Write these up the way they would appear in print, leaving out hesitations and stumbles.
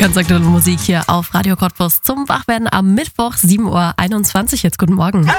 Ganz aktuelle Musik hier auf Radio Cottbus zum Wachwerden am Mittwoch 7:21 Uhr. Jetzt guten Morgen.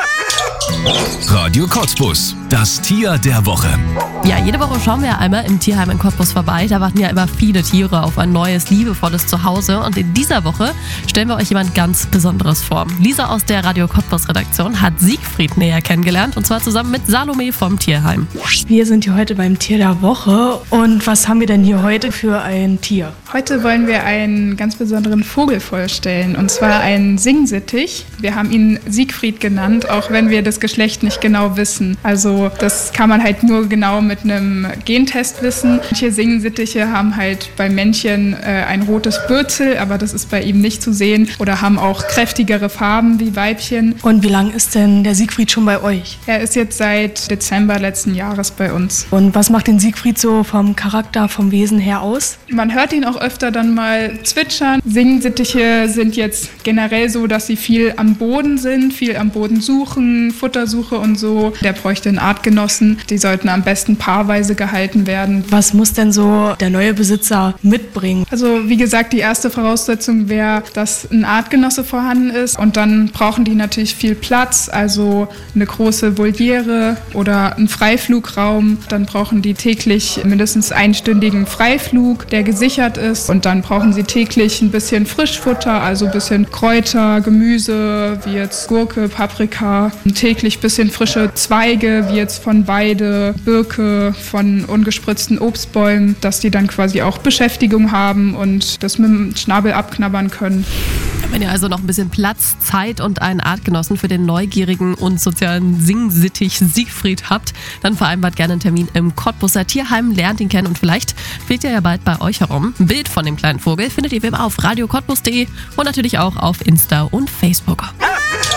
Radio Cottbus, das Tier der Woche. Ja, jede Woche schauen wir einmal im Tierheim in Cottbus vorbei. Da warten ja immer viele Tiere auf ein neues, liebevolles Zuhause. Und in dieser Woche stellen wir euch jemand ganz Besonderes vor. Lisa aus der Radio Cottbus Redaktion hat Siegfried näher kennengelernt. Und zwar zusammen mit Salome vom Tierheim. Wir sind hier heute beim Tier der Woche. Und was haben wir denn hier heute für ein Tier? Heute wollen wir einen ganz besonderen Vogel vorstellen, und zwar einen Singsittich. Wir haben ihn Siegfried genannt, auch wenn wir das Geschlecht nicht genau wissen. Also das kann man halt nur genau mit einem Gentest wissen. Manche Singsittiche haben halt bei Männchen ein rotes Bürzel, aber das ist bei ihm nicht zu sehen, oder haben auch kräftigere Farben wie Weibchen. Und wie lange ist denn der Siegfried schon bei euch? Er ist jetzt seit Dezember letzten Jahres bei uns. Und was macht den Siegfried so vom Charakter, vom Wesen her aus? Man hört ihn auch öfter dann mal zwitschern. Singsittiche sind jetzt generell so, dass sie viel am Boden sind, viel am Boden suchen, Futtersuche und so. Der bräuchte einen Artgenossen. Die sollten am besten paarweise gehalten werden. Was muss denn so der neue Besitzer mitbringen? Also wie gesagt, die erste Voraussetzung wäre, dass ein Artgenosse vorhanden ist. Und dann brauchen die natürlich viel Platz, also eine große Voliere oder einen Freiflugraum. Dann brauchen die täglich mindestens einstündigen Freiflug, der gesichert ist. Und dann brauchen sie täglich ein bisschen Frischfutter, also ein bisschen Kräuter, Gemüse, wie jetzt Gurke, Paprika. Täglich ein bisschen frische Zweige, wie jetzt von Weide, Birke, von ungespritzten Obstbäumen, dass die dann quasi auch Beschäftigung haben und das mit dem Schnabel abknabbern können. Wenn ihr also noch ein bisschen Platz, Zeit und einen Artgenossen für den neugierigen und sozialen Singsittich Siegfried habt, dann vereinbart gerne einen Termin im Cottbuser Tierheim, lernt ihn kennen und vielleicht fliegt er ja bald bei euch herum. Ein Bild von dem kleinen Vogel findet ihr wie immer auf radiocottbus.de und natürlich auch auf Insta und Facebook.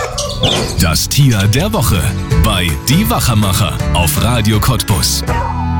Das Tier der Woche bei Die Wachermacher auf Radio Cottbus.